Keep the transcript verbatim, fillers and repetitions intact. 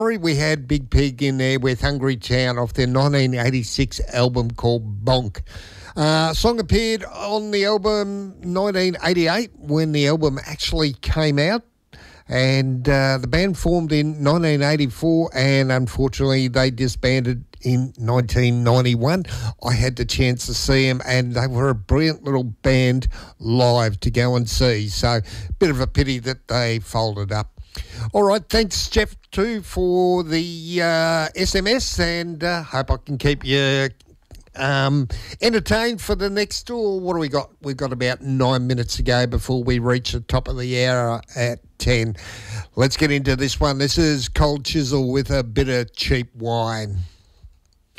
We had Big Pig in there with Hungry Town off their nineteen eighty-six album called Bonk. Uh, song appeared on the album nineteen eighty-eight when the album actually came out. And uh, the band formed in nineteen eighty-four and unfortunately they disbanded in nineteen ninety-one. I had the chance to see them and they were a brilliant little band live to go and see. So bit of a pity that they folded up. All right, thanks, Jeff, too, for the uh, S M S, and uh, hope I can keep you um, entertained for the next tour. What do we got? We've got about nine minutes to go before we reach the top of the hour at ten. Let's get into this one. This is Cold Chisel with a bit of cheap wine.